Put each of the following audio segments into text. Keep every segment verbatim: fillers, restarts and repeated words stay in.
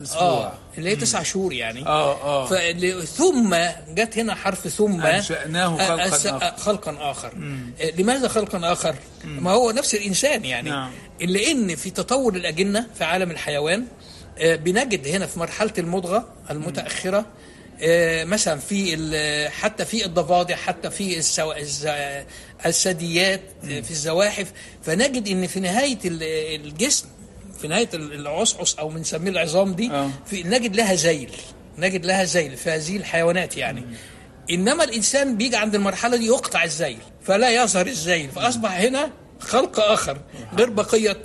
اه اللي هي تسع شهور يعني. اه اه فاللي ثم جت هنا حرف ثم أنشأناه خلقا آخر. خلقا آخر. لماذا خلقا آخر؟ مم. ما هو نفس الإنسان يعني. نعم. لأن في تطور الأجنة في عالم الحيوان بنجد هنا في مرحلة المضغة المتأخرة مثلا في حتى في الضفادع، حتى في السو... الثدييات، في الزواحف، فنجد ان في نهاية الجسم، في نهاية العصعص او بنسميه العظام دي، في نجد لها ذيل، نجد لها ذيل في هذه الحيوانات يعني. م. انما الانسان بيجي عند المرحلة دي يقطع الذيل فلا يظهر الذيل، فاصبح هنا خلق اخر غير بقية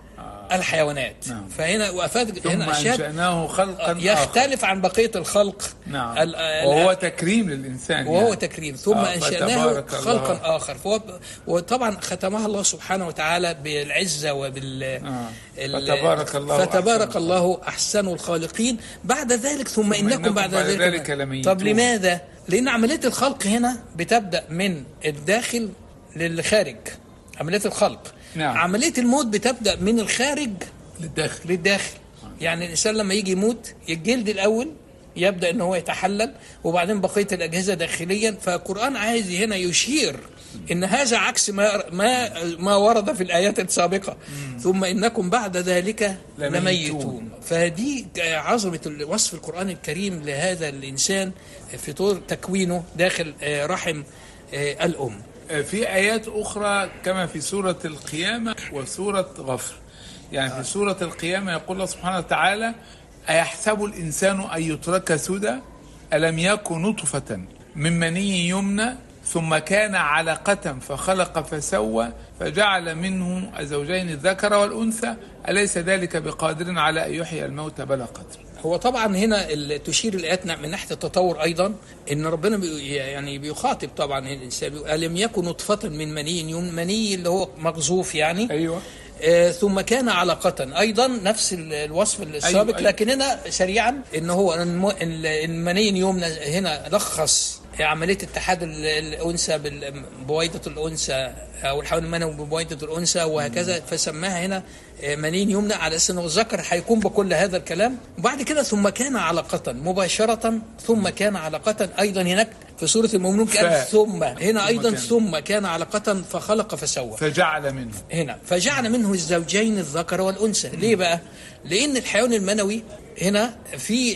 الحيوانات. نعم. فهنا وافاد هنا اشياء أنشأناه خلقا يختلف آخر. عن بقيه الخلق. نعم. وهو تكريم للانسان وهو يعني. تكريم. ثم آه انشأناه خلقا الله. اخر. فهو وطبعا ختمها الله سبحانه وتعالى بالعزه وبال آه. فتبارك الله فتبارك أحسن الله احسن الخالقين. بعد ذلك ثم, ثم إنكم, إنكم بعد, بعد ذلك, ذلك لميتون. طب لماذا؟ لان عمليه الخلق هنا بتبدا من الداخل للخارج، عمليه الخلق. نعم. عملية الموت بتبدأ من الخارج للداخل للداخل. يعني الإنسان لما يجي يموت الجلد الأول يبدأ إن هو يتحلل، وبعدين بقية الأجهزة داخليا. فالقرآن عايز هنا يشير إن هذا عكس ما ما ما ورد في الآيات السابقة. مم. ثم إنكم بعد ذلك لميتون. فدي عظمة وصف القرآن الكريم لهذا الإنسان في طور تكوينه داخل رحم الأم. في آيات أخرى كما في سورة القيامة وسورة غفر. يعني في سورة القيامة يقول الله سبحانه وتعالى: أيحسب الإنسان أن يترك سدى ألم يكن نطفة من مني يمنى ثم كان علقة فخلق فسوى فجعل منه الزوجين الذكر والأنثى أليس ذلك بقادر على أن يحيي الموتى بلى قدر. هو طبعا هنا تشير الآيات من ناحية التطور أيضا إن ربنا بي يعني بيخاطب طبعا الإنسان، ألم يكن نطفة من مني، مني اللي هو مقذوف يعني. أيوة. آه ثم كان علقة أيضا نفس الوصف السابق. أيوة. لكن هنا سريعا إن هو المني يومنا هنا لخص عملية اتحاد الأنثى ببويضة الأنثى أو الحيوان المنوي ببويضة الأنثى وهكذا، فسماها هنا منين يمنى على أساس أنه الذكر هيكون بكل هذا الكلام. وبعد كده ثم كان علقة مباشرة، ثم كان علقة أيضا هناك في سورة المؤمنون كان ثم هنا أيضا كان. ثم كان علقة فخلق فسوى فجعل منه هنا فجعل منه الزوجين الذكر والأنثى. ليه بقى؟ لأن الحيوان المنوي هنا في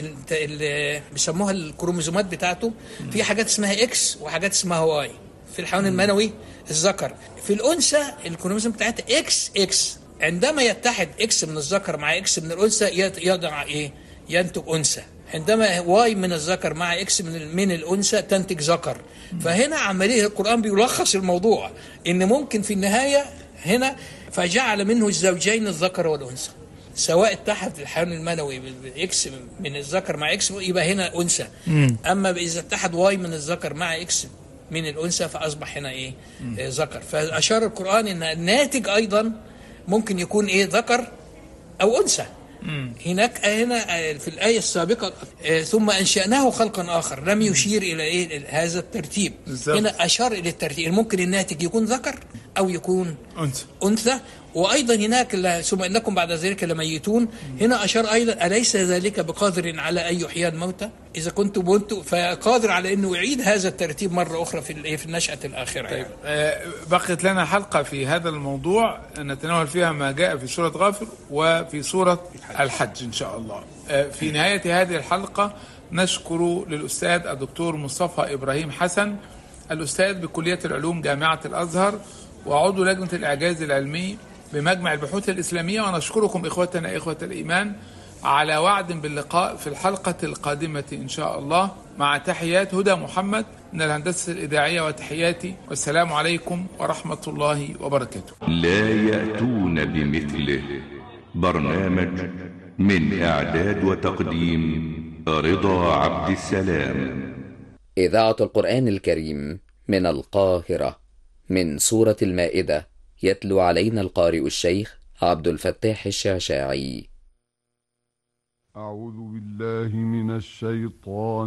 اللي بيسموها الكروموزومات بتاعته في حاجات اسمها اكس وحاجات اسمها واي. في الحيوان المنوي الذكر، في الأنثى الكروموزوم بتاعتها اكس اكس. عندما يتحد اكس من الذكر مع اكس من الأنثى يضع ايه؟ ينتج أنثى. عندما واي من الذكر مع اكس من من الأنثى تنتج ذكر. فهنا عملية القرآن بيلخص الموضوع ان ممكن في النهاية هنا فجعل منه الزوجين الذكر والأنثى، سواء اتحد الحيوان المنوي باكس من الذكر مع اكس يبقى هنا انثى، اما اذا اتحد واي من الذكر مع اكس من الانثى فاصبح هنا ايه؟ آه ذكر. فاشار القران ان الناتج ايضا ممكن يكون ايه؟ ذكر او انثى. هناك هنا في الايه السابقه آه ثم انشاناه خلقا اخر، لم يشير الى ايه؟ هذا الترتيب. بالزبط. هنا اشار الى الترتيب، ممكن الناتج يكون ذكر او يكون انثى انثى. وايضا هناك ثم انكم بعد ذلك لميتون، هنا اشار ايضا اليس ذلك بقادر على ان يحيي الموتى اذا كنتم كنتم فقادر على انه يعيد هذا الترتيب مره اخرى في في النشاه الاخره. طيب. آه بقيت لنا حلقه في هذا الموضوع نتناول فيها ما جاء في سوره غافر وفي سوره الحج ان شاء الله. آه في نهايه هذه الحلقه نشكر للاستاذ الدكتور مصطفى ابراهيم حسن، الاستاذ بكليه العلوم جامعه الازهر وعضو لجنه الاعجاز العلمي بمجمع البحوث الإسلامية. ونشكركم إخوتنا إخوة الإيمان على وعد باللقاء في الحلقة القادمة إن شاء الله، مع تحيات هدى محمد من الهندسة الإذاعية وتحياتي، والسلام عليكم ورحمة الله وبركاته. لا يأتون بمثله. برنامج من إعداد وتقديم رضا عبد السلام. إذاعة القرآن الكريم من القاهرة، من سورة المائدة، يتلو علينا القارئ الشيخ عبد الفتاح الشعشاعي. أعوذ بالله من الشيطان